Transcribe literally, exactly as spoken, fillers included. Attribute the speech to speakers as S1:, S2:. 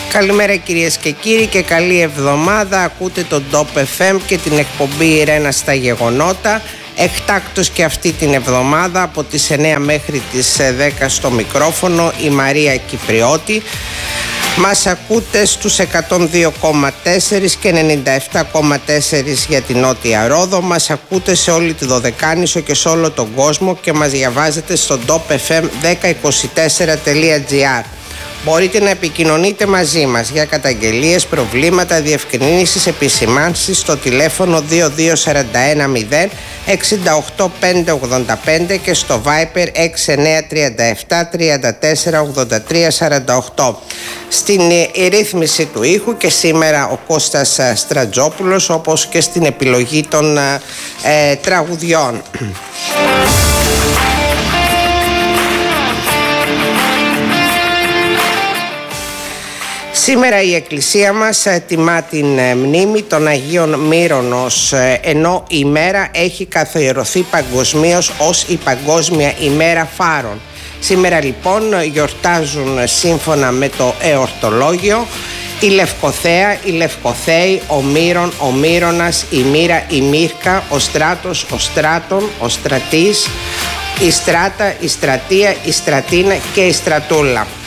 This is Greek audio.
S1: Καλημέρα κυρίες και κύριοι και καλή εβδομάδα. Ακούτε τον Top εφ εμ και την εκπομπή Ιρένα στα γεγονότα. Εκτάκτως και αυτή την εβδομάδα από τις εννιά μέχρι τις δέκα στο μικρόφωνο η Μαρία Κυπριώτη. Μας ακούτε στους εκατόν δύο κόμμα τέσσερα και ενενήντα επτά κόμμα τέσσερα για την Νότια Ρόδο. Μας ακούτε σε όλη τη Δωδεκάνησο και σε όλο τον κόσμο και μας διαβάζετε στο top f m δέκα είκοσι τέσσερα τελεία gr. Μπορείτε να επικοινωνείτε μαζί μας για καταγγελίες, προβλήματα, διευκρινήσεις, επισημάνσεις στο τηλέφωνο δύο δύο τέσσερα ένα μηδέν έξι οκτώ πέντε ογδόντα πέντε και στο Viber έξι εννιά τρία επτά τρία τέσσερα ογδόντα τρία σαράντα οκτώ. Στην ρύθμιση του ήχου και σήμερα ο Κώστας Στρατζόπουλος, όπως και στην επιλογή των ε, τραγουδιών. Σήμερα η Εκκλησία μας τιμά την μνήμη των Αγίων Μύρονος, ενώ η ημέρα έχει καθιερωθεί παγκοσμίως ως η Παγκόσμια ημέρα φάρων. Σήμερα λοιπόν γιορτάζουν σύμφωνα με το εορτολόγιο η Λευκοθέα, η Λευκοθέη, ο Μύρον, ο Μύρονας, η Μύρα, η Μύρκα, ο Στράτος, ο Στράτων, ο Στρατής, η Στράτα, η Στρατεία, η Στρατίνα και η Στρατούλα.